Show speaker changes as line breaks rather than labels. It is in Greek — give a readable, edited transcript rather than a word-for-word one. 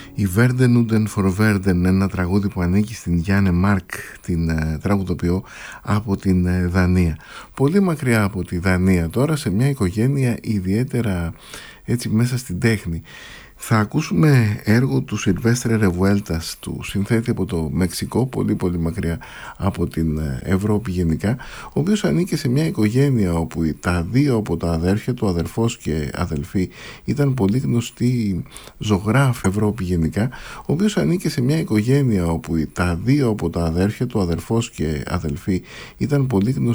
Η Verden Uden for Verden, ένα τραγούδι που ανήκει στην Γιάννε Μάρκ, την τραγουδοποιό από την Δανία. Πολύ μακριά από τη Δανία τώρα, σε μια οικογένεια ιδιαίτερα έτσι μέσα στην τέχνη. Θα ακούσουμε έργο του Σιλβέστρε Ρεβουέλτας, του συνθέτη από το Μεξικό, πολύ πολύ μακριά από την Ευρώπη γενικά, ο οποίος ανήκε σε μια οικογένεια όπου τα δύο από τα αδέρφια του, αδερφός και αδελφή, ήταν πολύ γνωστοί ζωγράφοι, Ευρώπη γενικά, ο οποίος ανήκε σε μια οικογένεια όπου τα δύο από τα αδέρφια του, αδερφός και αδελφή, ήταν πολύ γνωστοί